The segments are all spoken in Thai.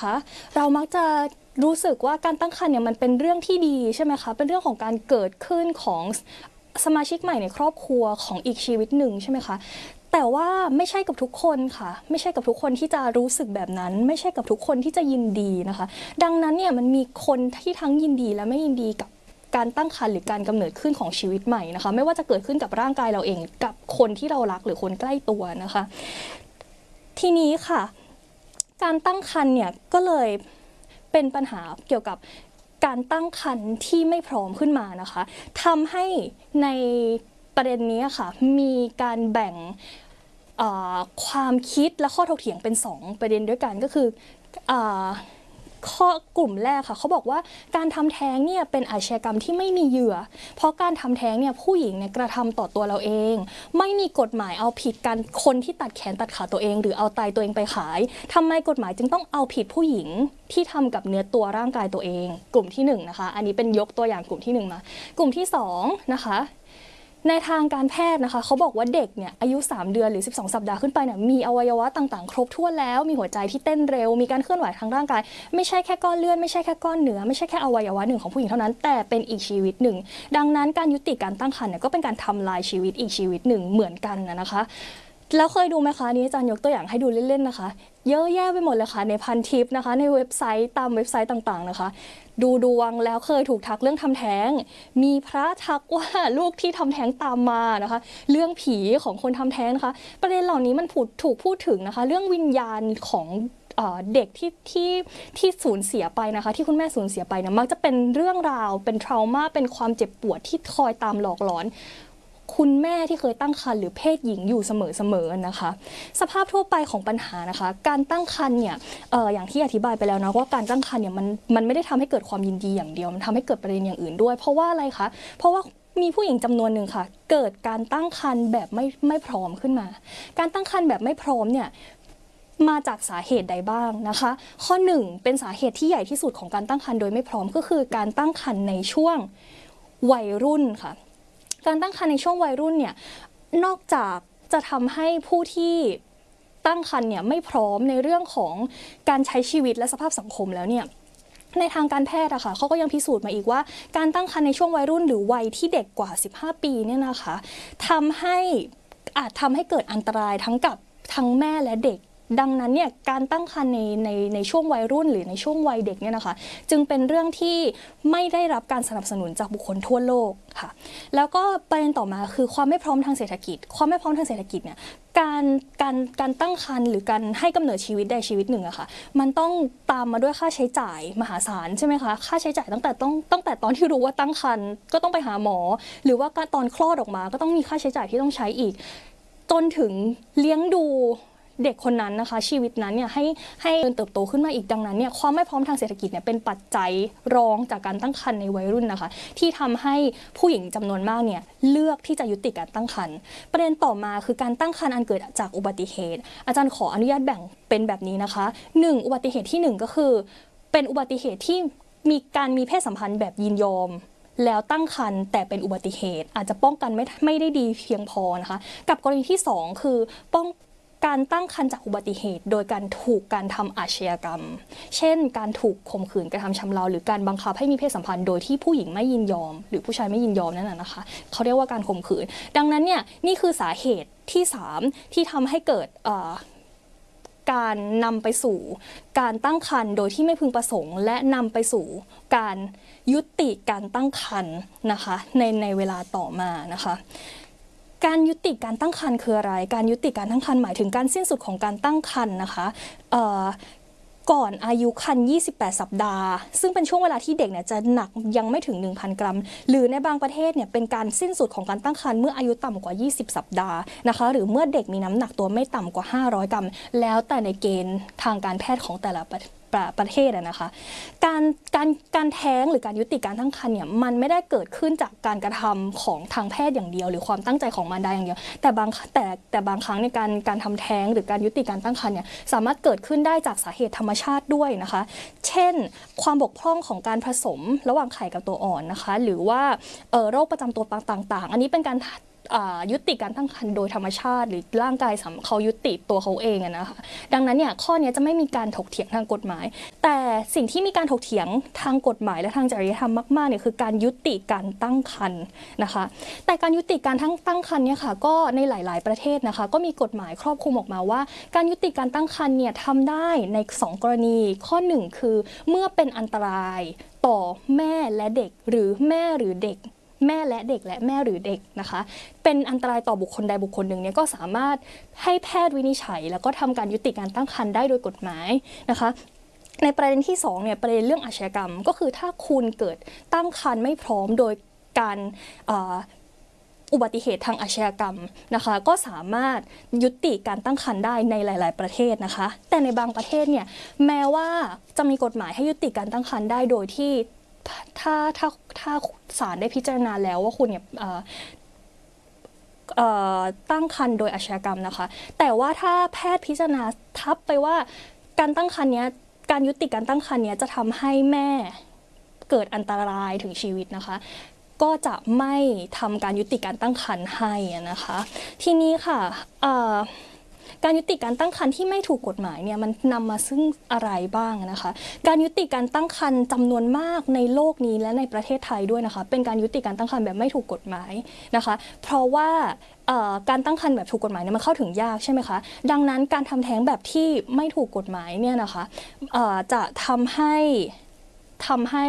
คะเรามักจะรู้สึกว่าการตั้งครรภ์เนี่ยมันเป็นเรื่องที่ดีใช่ไหมคะเป็นเรื่องของการเกิดขึ้นของสมาชิกใหม่ในครอบครัวของอีกชีวิตหนึ่งใช่ไหมคะแต่ว่าไม่ใช่กับทุกคนค่ะไม่ใช่กับทุกคนที่จะรู้สึกแบบนั้นไม่ใช่กับทุกคนที่จะยินดีนะคะดังนั้นเนี่ยมันมีคนที่ทั้งยินดีและไม่ยินดีกับการตั้งครรภ์หรือการกำเนิดขึ้นของชีวิตใหม่นะคะไม่ว่าจะเกิดขึ้นกับร่างกายเราเองกับคนที่เรารักหรือคนใกล้ตัวนะคะทีนี้ค่ะการตั้งครรภ์เนี่ยก็เลยเป็นปัญหาเกี่ยวกับการตั้งครรภ์ที่ไม่พร้อมขึ้นมานะคะทำให้ในประเด็นนี้ค่ะมีการแบ่งความคิดและข้อถกเถียงเป็น2ประเด็นด้วยกันก็คือข้อกลุ่มแรกค่ะเขาบอกว่าการทำแท้งเนี่ยเป็นอาชญากรรมที่ไม่มีเหยื่อเพราะการทำแท้งเนี่ยผู้หญิงเนี่ยกระทำต่อตัวเราเองไม่มีกฎหมายเอาผิดกันคนที่ตัดแขนตัดขาตัวเองหรือเอาไตตัวเองไปขายทำไมกฎหมายจึงต้องเอาผิดผู้หญิงที่ทำกับเนื้อตัวร่างกายตัวเองกลุ่มที่1นะคะอันนี้เป็นยกตัวอย่างกลุ่มที่1มากลุ่มที่2นะคะในทางการแพทย์นะคะเขาบอกว่าเด็กเนี่ยอายุ3 เดือนหรือ12 สัปดาห์ขึ้นไปเนี่ยมีอวัยวะต่างๆครบถ้วนแล้วมีหัวใจที่เต้นเร็วมีการเคลื่อนไหวทางร่างกายไม่ใช่แค่ก้อนเลือดไม่ใช่แค่ก้อนเนื้อไม่ใช่แค่อวัยวะหนึ่งของผู้หญิงเท่านั้นแต่เป็นอีกชีวิตหนึ่งดังนั้นการยุติการตั้งครรภ์เนี่ยก็เป็นการทำลายชีวิตอีกชีวิตหนึ่งเหมือนกันนะคะแล้วเคยดูไหมคะนี้อาจารย์ยกตัวอย่างให้ดูเล่นๆนะคะเยอะแยะไปหมดเลยค่ะในพันทิปนะคะในเว็บไซต์ตามเว็บไซต์ต่างๆนะคะดูดวงแล้วเคยถูกทักเรื่องทำแท้งมีพระทักว่าลูกที่ทำแท้งตามมานะคะเรื่องผีของคนทำแท้งนะคะประเด็นเหล่านี้มันถูกพูดถึงนะคะเรื่องวิญญาณของเด็กที่สูญเสียไปนะคะที่คุณแม่สูญเสียไปเนี่ยมักจะเป็นเรื่องราวเป็นทรามาเป็นความเจ็บปวดที่คอยตามหลอกหลอนคุณแม่ที่เคยตั้งครรภ์หรือเพศหญิงอยู่เสมอนะคะสภาพทั่วไปของปัญหานะคะการตั้งครรภ์เนี่ยอย่างที่อธิบายไปแล้วนะว่าการตั้งครรภ์เนี่ยมันไม่ได้ทำให้เกิดความยินดีอย่างเดียวมันทำให้เกิดประเด็นอย่างอื่นด้วยเพราะว่าอะไรคะเพราะว่ามีผู้หญิงจำนวนหนึ่งค่ะเกิดการตั้งครรภ์แบบไม่พร้อมขึ้นมาการตั้งครรภ์แบบไม่พร้อมเนี่ยมาจากสาเหตุใดบ้างนะคะข้อ1เป็นสาเหตุที่ใหญ่ที่สุดของการตั้งครรภ์โดยไม่พร้อมก็คือการตั้งครรภ์ในช่วงวัยรุ่นค่ะการตั้งครรภ์ในช่วงวัยรุ่นเนี่ยนอกจากจะทำให้ผู้ที่ตั้งครรภ์เนี่ยไม่พร้อมในเรื่องของการใช้ชีวิตและสภาพสังคมแล้วเนี่ยในทางการแพทย์อะค่ะเขาก็ยังพิสูจน์มาอีกว่าการตั้งครรภ์ในช่วงวัยรุ่นหรือวัยที่เด็กกว่า15 ปีเนี่ยนะคะอาจทำให้เกิดอันตรายทั้งแม่และเด็กดังนั้นเนี่ยการตั้งครรภ์ในช่วงวัยรุ่นหรือในช่วงวัยเด็กเนี่ยนะคะจึงเป็นเรื่องที่ไม่ได้รับการสนับสนุนจากบุคคลทั่วโลกค่ะแล้วก็ประเด็นต่อมาคือความไม่พร้อมทางเศรษฐกิจความไม่พร้อมทางเศรษฐกิจเนี่ยการตั้งครรภ์หรือการให้กำเนิดชีวิตใดชีวิตหนึ่งอะค่ะมันต้องตามมาด้วยค่าใช้จ่ายมหาศาลใช่ไหมคะค่าใช้จ่ายตั้งแต่ตอนที่รู้ว่าตั้งครรภ์ก็ต้องไปหาหมอหรือว่าตอนคลอดออกมาก็ต้องมีค่าใช้จ่ายที่ต้องใช้อีกจนถึงเลี้ยงดูเด็กคนนั้นนะคะชีวิตนั้นเนี่ยให้เติบโตขึ้นมาอีกดังนั้นเนี่ยความไม่พร้อมทางเศรษฐกิจเนี่ยเป็นปัจจัยรองจากการตั้งครรภ์ในวัยรุ่นนะคะที่ทำให้ผู้หญิงจำนวนมากเนี่ยเลือกที่จะยุติการตั้งครรภ์ประเด็นต่อมาคือการตั้งครรภ์อันเกิดจากอุบัติเหตุอาจารย์ขออนุญาตแบ่งเป็นแบบนี้นะคะ1อุบัติเหตุที่1ก็คือเป็นอุบัติเหตุที่มีเพศสัมพันธ์แบบยินยอมแล้วตั้งครรภ์แต่เป็นอุบัติเหตุอาจจะป้องกันไม่ได้ดีเพียงพอนะคะกับกรณีที่2คือการตั้งครรภ์จากอุบัติเหตุโดยการทำอาชญากรรมเช่นการถูกข่มขืนกระทำชำเราหรือการบังคับให้มีเพศสัมพันธ์โดยที่ผู้หญิงไม่ยินยอมหรือผู้ชายไม่ยินยอมนั่นนะคะเขาเรียกว่าการข่มขืนดังนั้นเนี่ยนี่คือสาเหตุที่3ที่ทำให้เกิดการนำไปสู่การตั้งครรภ์โดยที่ไม่พึงประสงค์และนำไปสู่การยุติการตั้งครรภ์นะคะในเวลาต่อมานะคะการยุติการตั้งครรภ์คืออะไรการยุติการตั้งครรภ์หมายถึงการสิ้นสุดของการตั้งครรภ์นะคะก่อนอายุครรภ์28 สัปดาห์ซึ่งเป็นช่วงเวลาที่เด็กเนี่ยจะหนักยังไม่ถึง 1,000 กรัมหรือในบางประเทศเนี่ยเป็นการสิ้นสุดของการตั้งครรภ์เมื่ออายุต่ำกว่า20 สัปดาห์นะคะหรือเมื่อเด็กมีน้ำหนักตัวไม่ต่ำกว่า500 กรัมแล้วแต่ในเกณฑ์ทางการแพทย์ของแต่ละประเทศนะคะการแท้งหรือการยุติการตั้งครรภ์เนี่ยมันไม่ได้เกิดขึ้นจากการกระทำของทางแพทย์อย่างเดียวหรือความตั้งใจของมารดาอย่างเดียวแต่บางครั้งในการทำแท้งหรือการยุติการตั้งครรภ์เนี่ยสามารถเกิดขึ้นได้จากสาเหตุธรรมชาติด้วยนะคะเช่นความบกพร่องของการผสมระหว่างไข่กับตัวอ่อนนะคะหรือว่าโรคประจำตัวต่างๆอันนี้เป็นการยุติการตั้งครรภ์โดยธรรมชาติหรือร่างกายเขายุติตัวเขาเองนะคะดังนั้นเนี่ยข้อนี้จะไม่มีการถกเถียงทางกฎหมายแต่สิ่งที่มีการถกเถียงทางกฎหมายและทางจริยธรรมมากๆเนี่ยคือการยุติการตั้งครรภ์นะคะแต่การยุติการตั้งครรภ์เนี่ยค่ะก็ในหลายๆประเทศนะคะก็มีกฎหมายครอบคลุมออกมาว่าการยุติการตั้งครรภ์เนี่ยทำได้ใน2 กรณีข้อ1คือเมื่อเป็นอันตรายต่อแม่และเด็กหรือแม่หรือเด็กแม่และเด็กและแม่หรือเด็กนะคะเป็นอันตรายต่อบุคคลใดบุคคลหนึ่งเนี่ยก็สามารถให้แพทย์วินิจฉัยแล้วก็ทำการยุติการตั้งครรภ์ได้โดยกฎหมายนะคะในประเด็นที่2เนี่ยประเด็นเรื่องอาชญากรรมก็คือถ้าคุณเกิดตั้งครรภ์ไม่พร้อมโดยการอุบัติเหตุทางอาชญากรรมนะคะก็สามารถยุติการตั้งครรภ์ได้ในหลายๆประเทศนะคะแต่ในบางประเทศเนี่ยแม้ว่าจะมีกฎหมายให้ยุติการตั้งครรภ์ได้โดยที่ถ้าศาลได้พิจารณาแล้วว่าคุณเนี่ยตั้งครรภ์โดยอาชญากรรมนะคะแต่ว่าถ้าแพทย์พิจารณาทับไปว่าการตั้งครรภ์เนี้ยการยุติการตั้งครรภ์เนี้ยจะทำให้แม่เกิดอันตรายถึงชีวิตนะคะก็จะไม่ทำการยุติการตั้งครรภ์ให้นะคะทีนี้ค่ะการยุติการตั้งครรภ์ที่ไม่ถูกกฎหมายเนี่ยมันนำมาซึ่งอะไรบ้างนะคะการยุติการตั้งครรภ์จำนวนมากในโลกนี้และในประเทศไทยด้วยนะคะเป็นการยุติการตั้งครรภ์แบบไม่ถูกกฎหมายนะคะเพราะว่าการตั้งครรภ์แบบถูกกฎหมายเนี่ยมันเข้าถึงยากใช่ไหมคะดังนั้นการทำแท้งแบบที่ไม่ถูกกฎหมายเนี่ยนะคะจะทำให้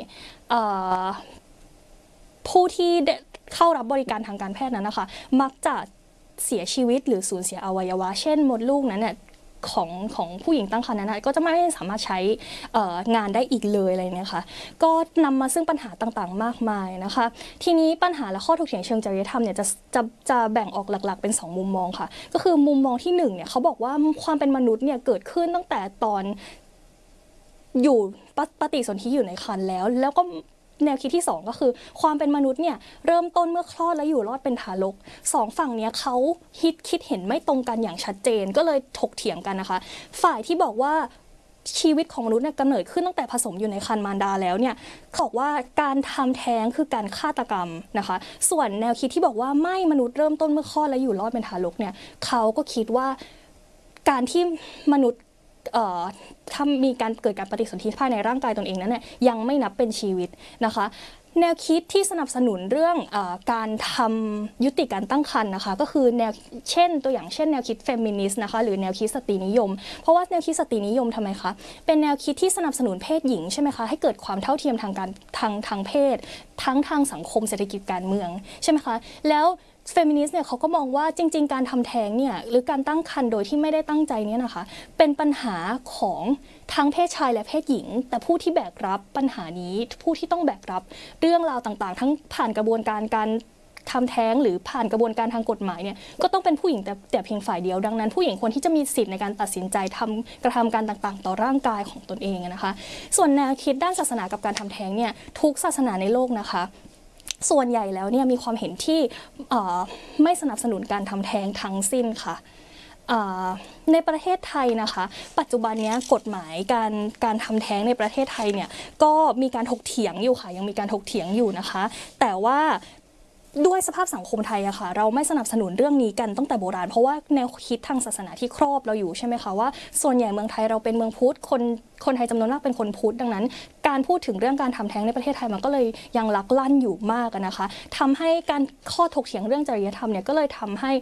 ผู้ที่เข้ารับบริการทางการแพทย์นั้นนะคะมักจะเสียชีวิตหรือสูญเสียอวัยวะเช่นมดลูกนั้นเนี่ยของผู้หญิงตั้งครรภ์นั้นก็จะไม่สามารถใช้งานได้อีกเลยอะไรเนี่ยค่ะก็นำมาซึ่งปัญหาต่างๆมากมายนะคะทีนี้ปัญหาและข้อถกเถียงเชิงจริยธรรมเนี่ยจะแบ่งออกหลักๆเป็น2 มุมมองค่ะก็คือมุมมองที่1เนี่ยเขาบอกว่าความเป็นมนุษย์เนี่ยเกิดขึ้นตั้งแต่ตอนอยู่ปฏิสนธิอยู่ในครรภ์แล้วก็แนวคิดที่2ก็คือความเป็นมนุษย์เนี่ยเริ่มต้นเมื่อคลอดและอยู่รอดเป็นทารก2 ฝั่งเนี้ยเขาคิดเห็นไม่ตรงกันอย่างชัดเจนก็เลยถกเถียงกันนะคะฝ่ายที่บอกว่าชีวิตของมนุษย์เนี่ยกำเนิดขึ้นตั้งแต่ผสมอยู่ในครรภ์มารดาแล้วเนี่ยบอกว่าการทำแท้งคือการฆาตกรรมนะคะส่วนแนวคิดที่บอกว่าไม่มนุษย์เริ่มต้นเมื่อคลอดและอยู่รอดเป็นทารกเนี่ยเขาก็คิดว่าการที่มนุษย์ถ้ามีการเกิดการปฏิสนธิภายในร่างกายตนเองนั้นเนี่ยยังไม่นับเป็นชีวิตนะคะแนวคิดที่สนับสนุนเรื่องการทำยุติการตั้งครรภ์นะคะก็คือตัวอย่างเช่นแนวคิดเฟมินิสต์นะคะหรือแนวคิดสตรีนิยมเพราะว่าแนวคิดสตรีนิยมทำไมคะเป็นแนวคิดที่สนับสนุนเพศหญิงใช่ไหมคะให้เกิดความเท่าเทียมทางเพศทั้งทางสังคมเศรษฐกิจการเมืองใช่ไหมคะแล้วเฟมินิสต์เนี่ยเขาก็มองว่าจริงๆการทำแท้งเนี่ยหรือการตั้งครรภ์โดยที่ไม่ได้ตั้งใจเนี่ยนะคะเป็นปัญหาของทั้งเพศชายและเพศหญิงแต่ผู้ที่แบกรับปัญหานี้ผู้ที่ต้องแบกรับเรื่องราวต่างๆทั้งผ่านกระบวนการการทำแท้งหรือผ่านกระบวนการทางกฎหมายเนี่ยก็ต้องเป็นผู้หญิงแต่เพียงฝ่ายเดียวดังนั้นผู้หญิงควรที่จะมีสิทธิ์ในการตัดสินใจกระทำการต่างๆต่อร่างกายของตนเองนะคะส่วนแนวคิดด้านศาสนากับการทำแท้งเนี่ยทุกศาสนาในโลกนะคะส่วนใหญ่แล้วเนี่ยมีความเห็นที่ไม่สนับสนุนการทำแท้งทั้งสิ้นค่ะในประเทศไทยนะคะปัจจุบันนี้กฎหมายการทำแท้งในประเทศไทยเนี่ยก็มีการถกเถียงอยู่ค่ะยังมีการถกเถียงอยู่นะคะแต่ว่าด้วยสภาพสังคมไทยอะค่ะเราไม่สนับสนุนเรื่องนี้กันตั้งแต่โบราณเพราะว่าแนวคิดทางศาสนาที่ครอบเราอยู่ใช่ไหมคะว่าส่วนใหญ่เมืองไทยเราเป็นเมืองพุทธคนไทยจำนวนมากเป็นคนพุทธดังนั้นการพูดถึงเรื่องการทำแท้งในประเทศไทยมันก็เลยยังลักลั่นอยู่มากนะคะทำให้การข้อถกเถียงเรื่องจริยธรรมเนี่ยก็เลยทำให้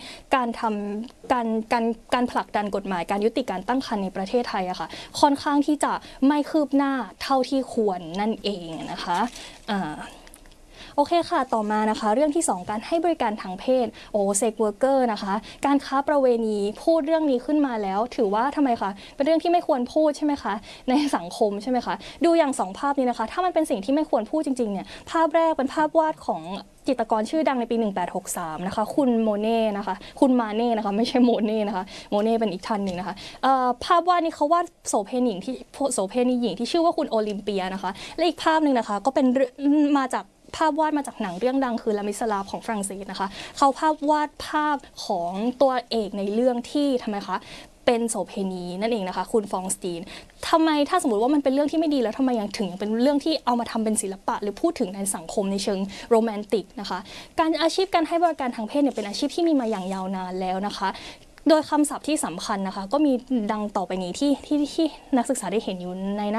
การผลักดันกฎหมายการยุติการตั้งครรภ์ในประเทศไทยอะค่ะค่อนข้างที่จะไม่คืบหน้าเท่าที่ควรนั่นเองนะคะโอเคค่ะต่อมานะคะเรื่องที่2การให้บริการทางเพศเซ็กเวิร์กเกอร์นะคะการค้าประเวณีพูดเรื่องนี้ขึ้นมาแล้วถือว่าทำไมคะเป็นเรื่องที่ไม่ควรพูดใช่ไหมคะในสังคมใช่ไหมคะดูอย่าง2ภาพนี้นะคะถ้ามันเป็นสิ่งที่ไม่ควรพูดจริงๆเนี่ยภาพแรกเป็นภาพวาดของจิตรกรชื่อดังในปี1863นะคะคุณโมเน่นะคะคุณมาเน่นะคะไม่ใช่โมเน่นะคะโมเน่เป็นอีกท่านหนึ่งนะคะภาพวาดนี้เขาวาดโสเภณีหญิงที่ชื่อว่าคุณโอลิมเปียนะคะและอีกภาพหนึ่งนะคะก็เป็นภาพวาดมาจากหนังเรื่องดังคือลามิสลาฟของฝรั่งเศสนะคะเขาวาดภาพของตัวเอกในเรื่องที่ทำไมคะเป็นโสเภณีนั่นเองนะคะคุณฟองสตีนทำไมถ้าสมมติว่ามันเป็นเรื่องที่ไม่ดีแล้วทำไมยังเป็นเรื่องที่เอามาทำเป็นศิลปะหรือพูดถึงในสังคมในเชิงโรแมนติกนะคะอาชีพการให้บริการทางเพศเนี่ยเป็นอาชีพที่มีมาอย่างยาวนานแล้วนะคะโดยคำศัพท์ที่สำคัญนะคะก็มีดังต่อไปนี้ที่นักศึกษาได้เห็นอยู่ใน